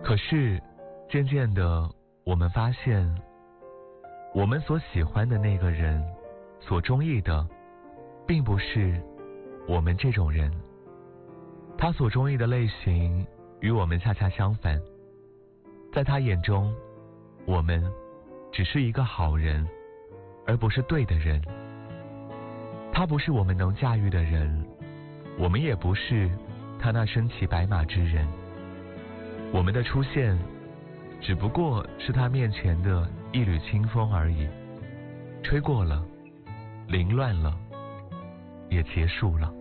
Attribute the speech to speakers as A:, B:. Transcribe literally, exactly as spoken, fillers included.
A: 可是渐渐的，我们发现我们所喜欢的那个人，所中意的并不是我们这种人，他所中意的类型与我们恰恰相反。在他眼中，我们只是一个好人，而不是对的人。他不是我们能驾驭的人，我们也不是他那身骑白马之人。我们的出现只不过是他面前的一缕清风而已，吹过了，凌乱了，也结束了。